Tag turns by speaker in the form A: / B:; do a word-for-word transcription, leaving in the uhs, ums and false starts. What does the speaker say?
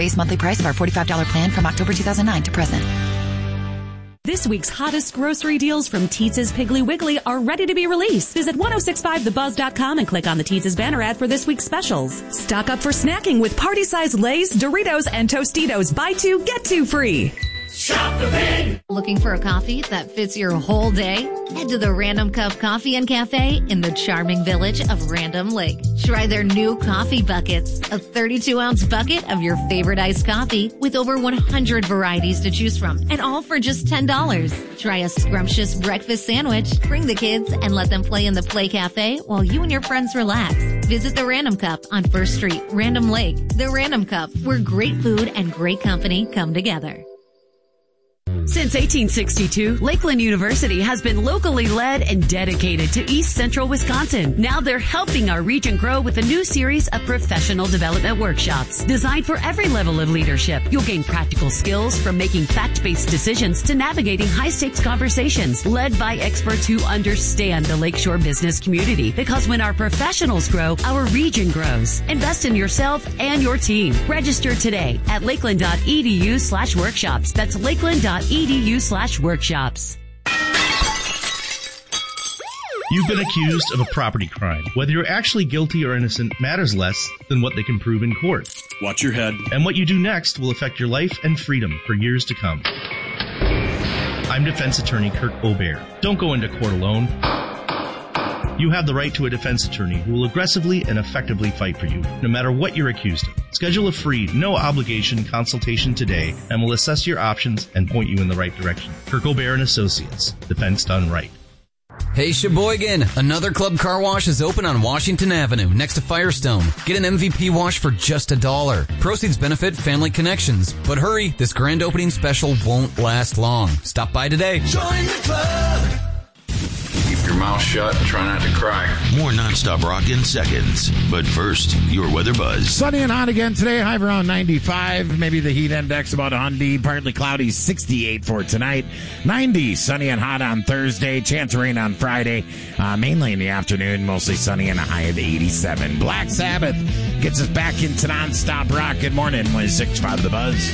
A: Base monthly price of our forty-five dollars plan from October two thousand nine to present.
B: This week's hottest grocery deals from Teetz's Piggly Wiggly are ready to be released. Visit ten sixty-five the buzz dot com and click on the Teetz's banner ad for this week's specials. Stock up for snacking with party-sized Lay's, Doritos, and Tostitos. Buy two, get two free.
C: Shop the Pig!
D: Looking for a coffee that fits your whole day? Head to the Random Cup Coffee and Cafe in the charming village of Random Lake. Try their new coffee buckets, a thirty-two ounce bucket of your favorite iced coffee with over one hundred varieties to choose from, and all for just ten dollars. Try a scrumptious breakfast sandwich, bring the kids, and let them play in the Play Cafe while you and your friends relax. Visit the Random Cup on First Street, Random Lake. The Random Cup, where great food and great company come together.
B: Since eighteen sixty-two, Lakeland University has been locally led and dedicated to East Central Wisconsin. Now they're helping our region grow with a new series of professional development workshops designed for every level of leadership. You'll gain practical skills from making fact-based decisions to navigating high-stakes conversations led by experts who understand the Lakeshore business community. Because when our professionals grow, our region grows. Invest in yourself and your team. Register today at lakeland.edu slash workshops. That's lakeland.edu slash workshops.
E: You've been accused of a property crime. Whether you're actually guilty or innocent matters less than what they can prove in court.
F: Watch your head.
E: And what you do next will affect your life and freedom for years to come. I'm defense attorney Kirk Aubert. Don't go into court alone. You have the right to a defense attorney who will aggressively and effectively fight for you, no matter what you're accused of. Schedule a free, no-obligation consultation today, and we'll assess your options and point you in the right direction. Kirk Aubert and Associates. Defense done right.
G: Hey Sheboygan, another Club Car Wash is open on Washington Avenue next to Firestone. Get an M V P wash for just a dollar. Proceeds benefit Family Connections. But hurry, this grand opening special won't last long. Stop by today.
C: Join the club!
H: Keep your mouth shut and try not to cry.
I: More nonstop rock in seconds. But first, your weather buzz.
J: Sunny and hot again today. High around ninety-five. Maybe the heat index about one hundred. Partly cloudy, sixty-eight for tonight. ninety. Sunny and hot on Thursday. Chance of rain on Friday. Uh, mainly in the afternoon. Mostly sunny and a high of eighty-seven. Black Sabbath gets us back into nonstop rock. Good morning. one six five The Buzz.